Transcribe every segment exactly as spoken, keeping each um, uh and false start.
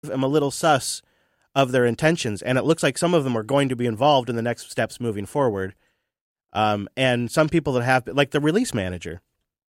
I'm a little sus of their intentions, and it looks like some of them are going to be involved in the next steps moving forward. Um, and some people that have, like the release manager.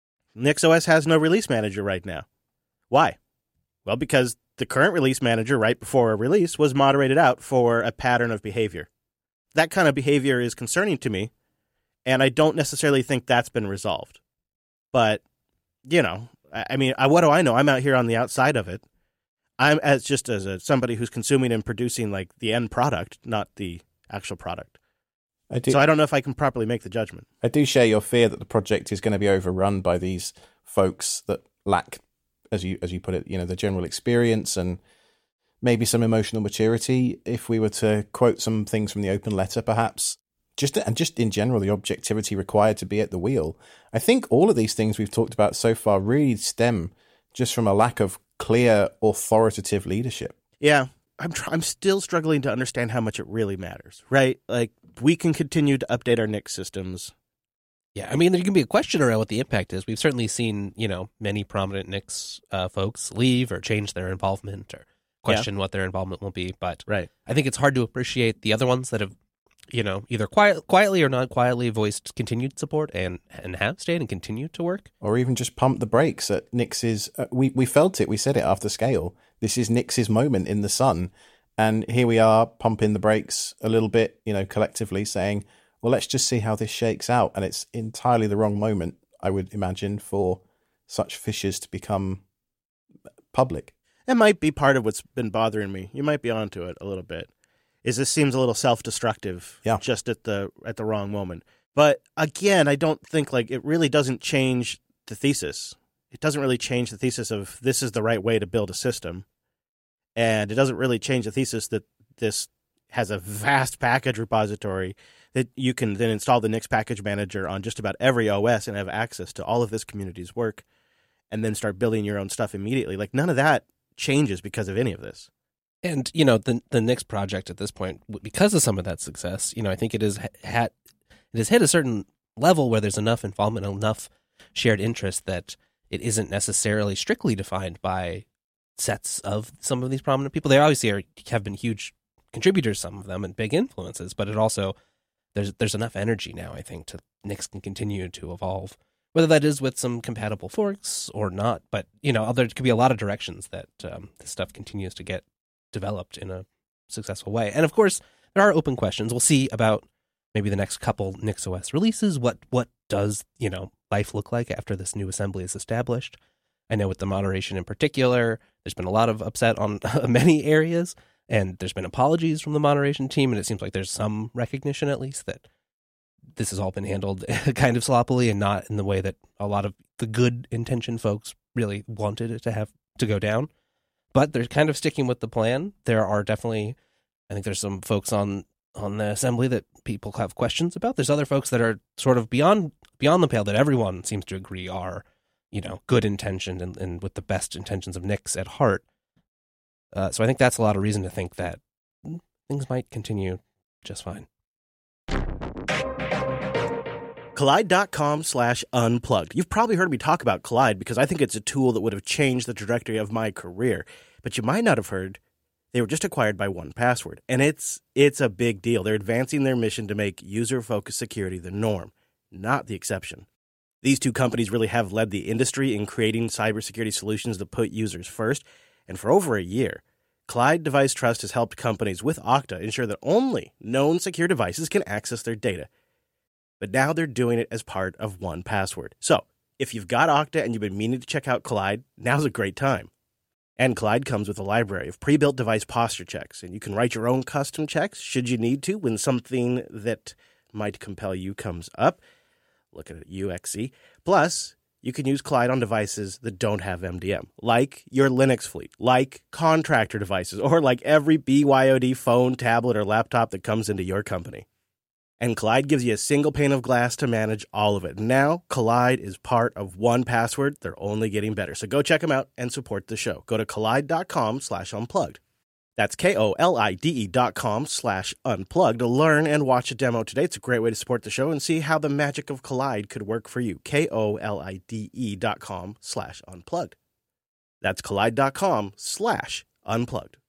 NixOS has no release manager right now. Why? Well, because the current release manager right before a release was moderated out for a pattern of behavior. That kind of behavior is concerning to me, and I don't necessarily think that's been resolved. But, you know, I, I mean, I, what do I know? I'm out here on the outside of it. I'm as just as a, somebody who's consuming and producing like the end product, not the actual product. I do, so I don't know if I can properly make the judgment. I do share your fear that the project is going to be overrun by these folks that lack, as you as you put it, you know, the general experience and maybe some emotional maturity. If we were to quote some things from the open letter, perhaps, just and just in general, the objectivity required to be at the wheel. I think all of these things we've talked about so far really stem just from a lack of clear, authoritative leadership. Yeah. I'm tr- I'm still struggling to understand how much it really matters, right? Like, we can continue to update our Nix systems. Yeah, I mean, there can be a question around what the impact is. We've certainly seen, you know, many prominent Nix uh, folks leave or change their involvement or question yeah. what their involvement will be. But right. I think it's hard to appreciate the other ones that have, you know, either quiet, quietly or not quietly voiced continued support and, and have stayed and continue to work. Or even just pump the brakes at Nix's. Uh, we, we felt it. We said it after Scale. This is Nix's moment in the sun. And here we are pumping the brakes a little bit, you know, collectively saying, well, let's just see how this shakes out. And it's entirely the wrong moment, I would imagine, for such fissures to become public. That might be part of what's been bothering me. You might be onto it a little bit. Is this seems a little self-destructive yeah. just at the at the wrong moment. But again, I don't think like it really doesn't change the thesis. It doesn't really change the thesis of this is the right way to build a system. And it doesn't really change the thesis that this has a vast package repository that you can then install the Nix package manager on just about every O S and have access to all of this community's work and then start building your own stuff immediately. Like none of that changes because of any of this. And, you know, the the Nix project at this point, because of some of that success, you know, I think it is had it has hit a certain level where there's enough involvement, enough shared interest that it isn't necessarily strictly defined by sets of some of these prominent people. They obviously are, have been huge contributors, some of them, and big influences, but it also, there's there's enough energy now, I think, to Nix can continue to evolve, whether that is with some compatible forks or not. But, you know, there could be a lot of directions that um, this stuff continues to get developed in a successful way. And of course, there are open questions. We'll see about maybe the next couple NixOS releases. What what does, you know, life look like after this new assembly is established? I know with the moderation in particular, there's been a lot of upset on many areas, and there's been apologies from the moderation team, and it seems like there's some recognition, at least, that this has all been handled kind of sloppily and not in the way that a lot of the good-intentioned folks really wanted it to have to go down. But they're kind of sticking with the plan. There are definitely, I think there's some folks on, on the assembly that people have questions about. There's other folks that are sort of beyond beyond the pale that everyone seems to agree are, you know, good intentioned and, and with the best intentions of Nix at heart. Uh, so I think that's a lot of reason to think that things might continue just fine. Kolide.com slash unplugged. You've probably heard me talk about Kolide because I think it's a tool that would have changed the trajectory of my career. But you might not have heard they were just acquired by one password. And it's it's a big deal. They're advancing their mission to make user-focused security the norm, not the exception. These two companies really have led the industry in creating cybersecurity solutions that put users first. And for over a year, Kolide Device Trust has helped companies with Okta ensure that only known secure devices can access their data. But now they're doing it as part of one password. So if you've got Okta and you've been meaning to check out Kolide, now's a great time. And Kolide comes with a library of pre-built device posture checks, and you can write your own custom checks should you need to when something that might compel you comes up. Look at it, U X C. Plus, you can use Kolide on devices that don't have M D M, like your Linux fleet, like contractor devices, or like every B Y O D phone, tablet, or laptop that comes into your company. And Kolide gives you a single pane of glass to manage all of it. Now, Kolide is part of one password. They're only getting better. So go check them out and support the show. Go to Kolide.com slash unplugged. That's K-O-L-I-D-E dot com slash unplugged to learn and watch a demo today. It's a great way to support the show and see how the magic of Kolide could work for you. K-O-L-I-D-E dot com slash unplugged. That's Kolide.com slash Unplugged.